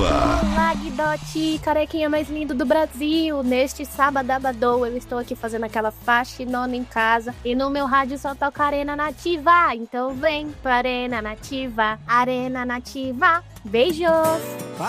Nativa. Olá, Guidote, carequinha mais lindo do Brasil. Neste sábado eu estou aqui fazendo aquela faxinona em casa e no meu rádio só toca Arena Nativa. Então vem pra Arena Nativa, Arena Nativa. Beijos!